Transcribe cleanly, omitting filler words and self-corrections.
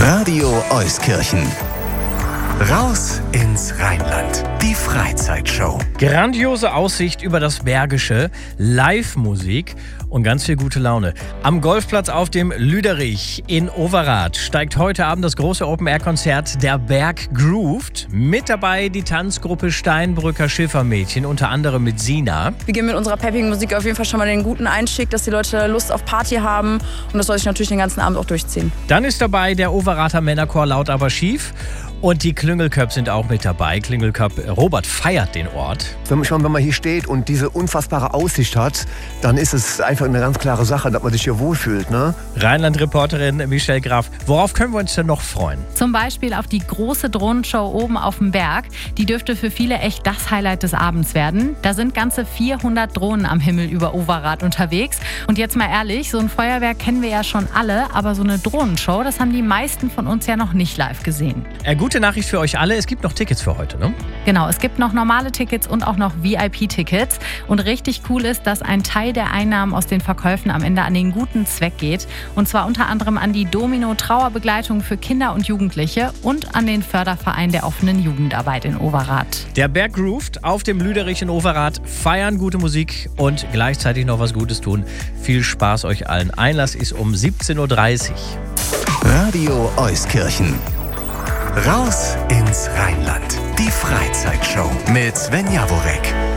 Radio Euskirchen. Raus ins Rheinland. Die Freizeitshow. Grandiose Aussicht über das Bergische, Live-Musik und ganz viel gute Laune. Am Golfplatz auf dem Lüderich in Overath steigt heute Abend das große Open-Air-Konzert Der Berg Grooved. Mit dabei die Tanzgruppe Steinbrücker Schiffermädchen, unter anderem mit Sina. Wir geben mit unserer peppigen Musik auf jeden Fall schon mal den guten Einstieg, dass die Leute Lust auf Party haben. Und das soll sich natürlich den ganzen Abend auch durchziehen. Dann ist dabei der Overather Männerchor Laut aber schief. Und die Klingelköp sind auch mit dabei. Klingelköp Robert feiert den Ort. Wenn man hier steht und diese unfassbare Aussicht hat, dann ist es einfach eine ganz klare Sache, dass man sich hier wohlfühlt, ne? Rheinland-Reporterin Michelle Graf, worauf können wir uns denn noch freuen? Zum Beispiel auf die große Drohnenshow oben auf dem Berg. Die dürfte für viele echt das Highlight des Abends werden. Da sind ganze 400 Drohnen am Himmel über Overath unterwegs. Und jetzt mal ehrlich, so ein Feuerwerk kennen wir ja schon alle, aber so eine Drohnenshow, das haben die meisten von uns ja noch nicht live gesehen. Gute Nachricht für euch alle, es gibt noch Tickets für heute, ne? Genau, es gibt noch normale Tickets und auch noch VIP-Tickets. Und richtig cool ist, dass ein Teil der Einnahmen aus den Verkäufen am Ende an den guten Zweck geht. Und zwar unter anderem an die Domino Trauerbegleitung für Kinder und Jugendliche und an den Förderverein der offenen Jugendarbeit in Overath. Der Berg Grooved auf dem Lüderich in Overath, feiern gute Musik und gleichzeitig noch was Gutes tun. Viel Spaß euch allen. Einlass ist um 17:30 Uhr. Radio Euskirchen. Raus ins Rheinland. Die Freizeitshow mit Sven Jaworek.